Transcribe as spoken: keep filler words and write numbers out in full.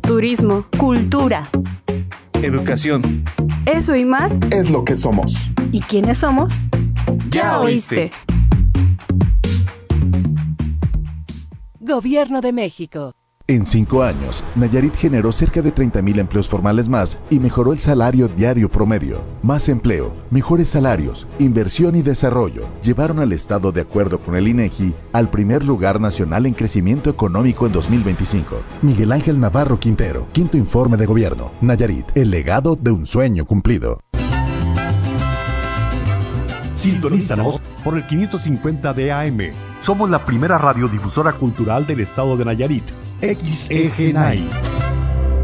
turismo, cultura, educación. Eso y más es lo que somos. ¿Y quiénes somos? Ya oíste. Gobierno de México. En cinco años, Nayarit generó cerca de treinta mil empleos formales más y mejoró el salario diario promedio. Más empleo, mejores salarios, inversión y desarrollo llevaron al Estado, de acuerdo con el INEGI, al primer lugar nacional en crecimiento económico en dos mil veinticinco. Miguel Ángel Navarro Quintero, quinto informe de gobierno. Nayarit, el legado de un sueño cumplido. Sintonízanos por el quinientos cincuenta de A M. Somos la primera radiodifusora cultural del estado de Nayarit. X E G N A I.